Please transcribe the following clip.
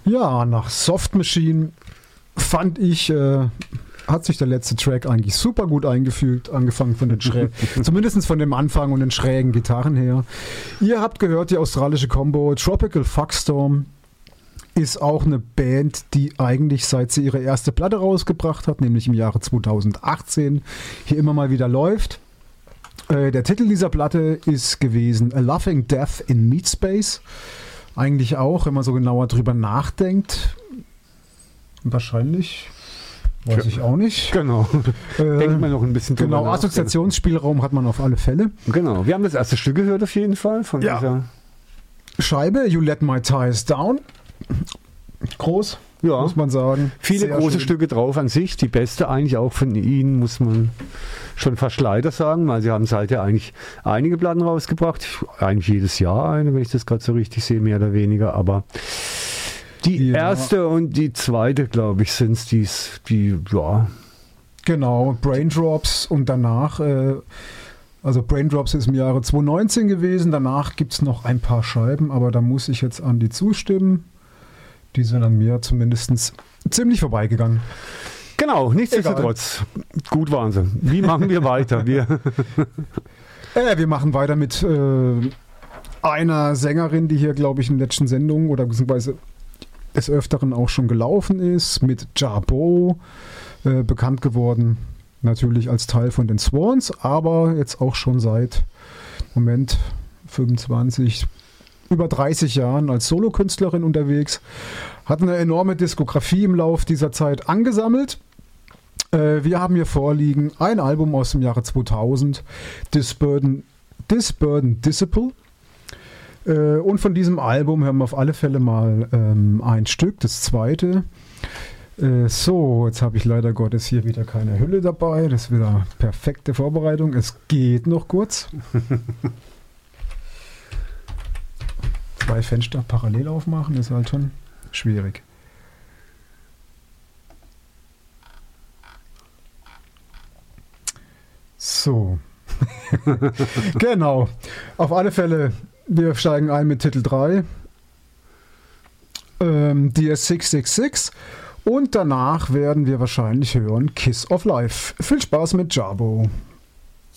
Ja, nach Soft Machine fand ich, hat sich der letzte Track eigentlich super gut eingefügt, angefangen von den zumindest von dem Anfang und den schrägen Gitarren her. Ihr habt gehört, die australische Combo Tropical Fuckstorm ist auch eine Band, die eigentlich seit sie ihre erste Platte rausgebracht hat, nämlich im Jahre 2018, hier immer mal wieder läuft. Der Titel dieser Platte ist gewesen A Laughing Death in Meat Space. Eigentlich auch, wenn man so genauer drüber nachdenkt, wahrscheinlich, weiß ich auch nicht. Genau, denkt man noch ein bisschen drüber nach. Genau, Assoziationsspielraum hat man auf alle Fälle. Genau, wir haben das erste Stück gehört auf jeden Fall von dieser Scheibe, You Let My Ties Down. Groß, muss man sagen. Viele sehr große schön. Stücke drauf an sich. Die beste eigentlich auch von ihnen, muss man schon fast leider sagen, weil sie haben seither eigentlich einige Platten rausgebracht. Eigentlich jedes Jahr eine, wenn ich das gerade so richtig sehe, mehr oder weniger. Aber die erste und die zweite, glaube ich, sind es, die. Genau, Braindrops und danach, also Braindrops ist im Jahre 2019 gewesen. Danach gibt es noch ein paar Scheiben, aber da muss ich jetzt Andi zustimmen. Die sind an mir zumindest ziemlich vorbeigegangen. Genau, nichtsdestotrotz. Gut waren sie. Wie machen wir weiter? Wir machen weiter mit einer Sängerin, die hier, glaube ich, in den letzten Sendungen oder beziehungsweise des Öfteren auch schon gelaufen ist, mit Jarboe, bekannt geworden, natürlich als Teil von den Swans, aber jetzt auch schon seit, 25, über 30 Jahren als Solokünstlerin unterwegs, hat eine enorme Diskografie im Lauf dieser Zeit angesammelt. Wir haben hier vorliegen ein Album aus dem Jahre 2000, This Burden Disciple. Und von diesem Album hören wir auf alle Fälle mal ein Stück, das zweite. So, jetzt habe ich leider Gottes hier wieder keine Hülle dabei. Das ist wieder perfekte Vorbereitung. Es geht noch kurz. 2 Fenster parallel aufmachen ist halt schon schwierig. So. Genau. Auf alle Fälle, wir steigen ein mit Titel 3. DS666. Und danach werden wir wahrscheinlich hören Kiss of Life. Viel Spaß mit Jarboe.